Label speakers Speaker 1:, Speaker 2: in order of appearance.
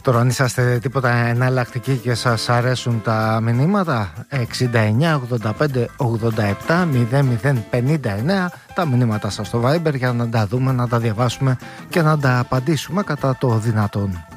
Speaker 1: Τώρα αν είσαστε τίποτα εναλλακτικοί και σας αρέσουν τα μηνύματα, 69 85 87 00 59 τα μηνύματα σας στο Viber για να τα δούμε, να τα διαβάσουμε και να τα απαντήσουμε κατά το δυνατόν.